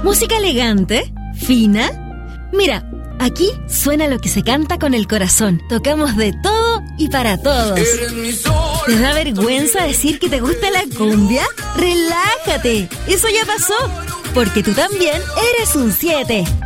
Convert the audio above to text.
¿Música elegante? ¿Fina? Mira, aquí suena lo que se canta con el corazón. Tocamos de todo y para todos. ¿Te da vergüenza decir que te gusta la cumbia? ¡Relájate! Eso ya pasó, porque tú también eres un 7.